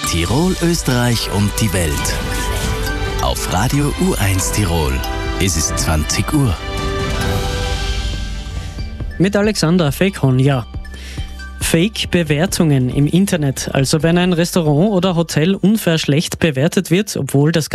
Tirol, Österreich und die Welt. Auf Radio U1 Tirol. Es ist 20 Uhr. Mit Alexander Fake-Honja. Fake-Bewertungen im Internet. Also wenn ein Restaurant oder Hotel unfair schlecht bewertet wird, obwohl das